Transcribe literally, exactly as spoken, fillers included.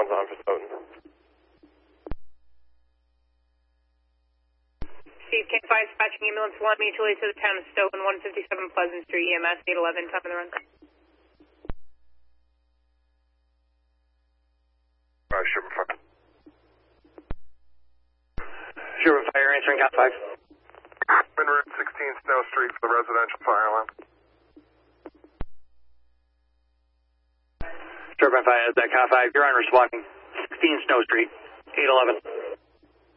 one's on for Stoughton. Steve, K five dispatching ambulance one mutually to the town of Stoughton, one fifty-seven Pleasant Street, E M S eight eleven, top of the run. Alright, Sherman Fire. Sherman Fire, answering Cat five. In Route sixteen Snow Street for the residential fire alarm. Sherman Fire, that Cat five, you're on responding. sixteen Snow Street, eight eleven.